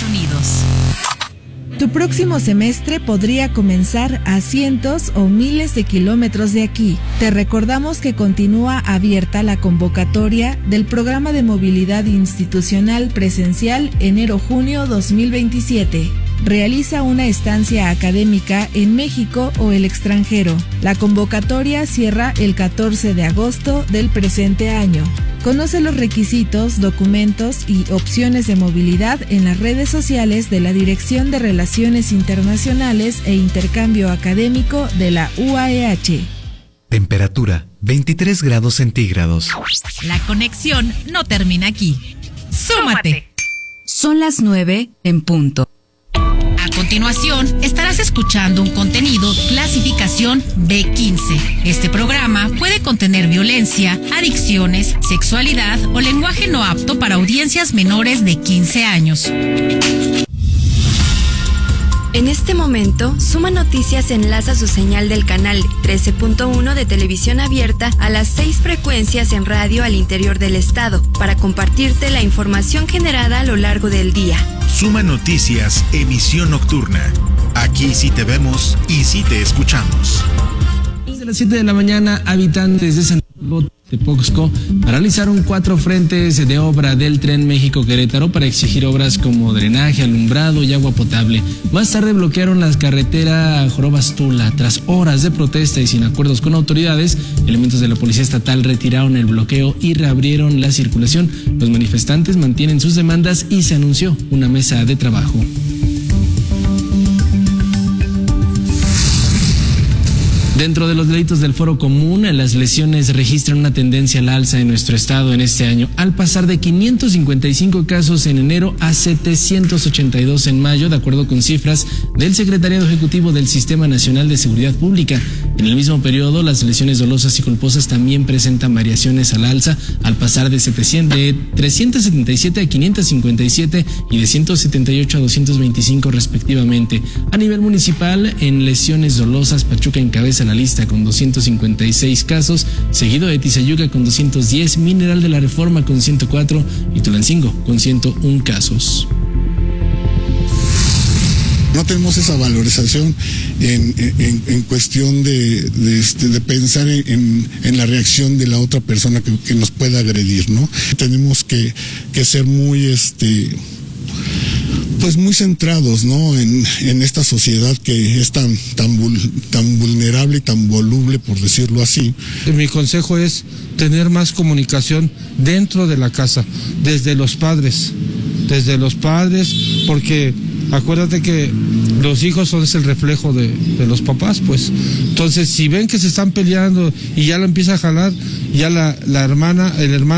Unidos. Tu próximo semestre podría comenzar a cientos o miles de kilómetros de aquí. Te recordamos que continúa abierta la convocatoria del Programa de Movilidad Institucional Presencial enero-junio 2027. Realiza una estancia académica en México o el extranjero. La convocatoria cierra el 14 de agosto del presente año. Conoce los requisitos, documentos y opciones de movilidad en las redes sociales de la Dirección de Relaciones Internacionales e Intercambio Académico de la UAEH. Temperatura 23 grados centígrados. La conexión no termina aquí. ¡Súmate! Son las 9 en punto. A continuación, estarás escuchando un contenido clasificación B15. Este programa puede contener violencia, adicciones, sexualidad o lenguaje no apto para audiencias menores de 15 años. En este momento, Suma Noticias enlaza su señal del canal 13.1 de televisión abierta a las 6 frecuencias en radio al interior del estado para compartirte la información generada a lo largo del día. Suma Noticias, emisión nocturna. Aquí sí te vemos y sí te escuchamos. Desde las 7 de la mañana, habitantes de Santiago Tepoxco paralizaron 4 frentes de obra del Tren México-Querétaro para exigir obras como drenaje, alumbrado y agua potable. Más tarde bloquearon la carretera Jorobas-Tula. Tras horas de protesta y sin acuerdos con autoridades, elementos de la Policía Estatal retiraron el bloqueo y reabrieron la circulación. Los manifestantes mantienen sus demandas y se anunció una mesa de trabajo. Dentro de los delitos del Foro Común, las lesiones registran una tendencia al alza en nuestro estado en este año, al pasar de 555 casos en enero a 782 en mayo, de acuerdo con cifras del Secretariado Ejecutivo del Sistema Nacional de Seguridad Pública. En el mismo periodo, las lesiones dolosas y culposas también presentan variaciones al alza, al pasar de 377 a 557 y de 178 a 225 respectivamente. A nivel municipal, en lesiones dolosas, Pachuca encabeza la lista con 256 casos, seguido de Tizayuca con 210, Mineral de la Reforma con 104 y Tulancingo con 101 casos. No tenemos esa valorización en cuestión de pensar en la reacción de la otra persona que nos pueda agredir, ¿no? Tenemos que ser muy pues muy centrados, ¿no? En esta sociedad que es tan vulnerable y tan voluble, por decirlo así. Mi consejo es tener más comunicación dentro de la casa, desde los padres, porque acuérdate que los hijos son el reflejo de los papás, pues. Entonces, si ven que se están peleando y ya lo empieza a jalar, ya el hermano